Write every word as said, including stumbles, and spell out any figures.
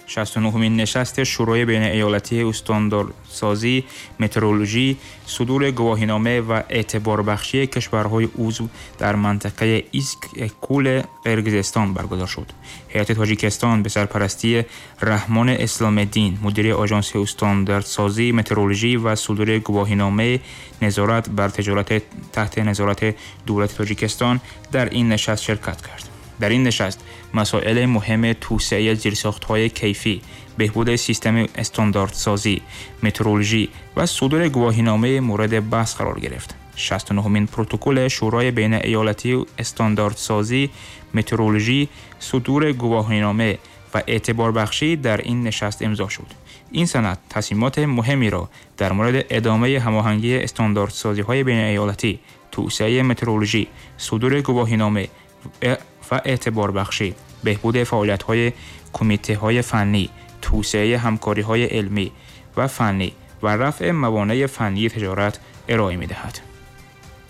شصت و نهمین نشست شورای بین ایالتی استانداردسازی، مترولوژی، صدور گواهینامه و اعتبار بخشی کشورهای عضو در منطقه ایسک-کول قرقیزستان برگزار شد. هیئت تاجیکستان به سرپرستی رحمان اسلام الدین، مدیر آژانس استانداردسازی، مترولوژی و صدور گواهینامه نظارت بر تجارت تحت نظارت دولت تاجیکستان در این نشست شرکت کرد. در این نشست مسائل مهم توسعه زیرساخت‌های کیفی، بهبود سیستم استانداردسازی، مترولوژی و صدور گواهینامه مورد بحث قرار گرفت. شصت و نهمین پروتکل شورای بین ایالتی استانداردسازی، مترولوژی، صدور گواهینامه و اعتبار بخشی در این نشست امضا شد. این سند تصمیمات مهمی را در مورد ادامه هماهنگی استانداردسازی‌های بین ایالتی، توسعه مترولوژی، صدور گواهینامه و اعتبار بخشی، بهبود فعالیت‌های کمیته‌های فنی، توسعه همکاری‌های علمی و فنی و رفع موانع فنی تجارت ارائه می‌دهد.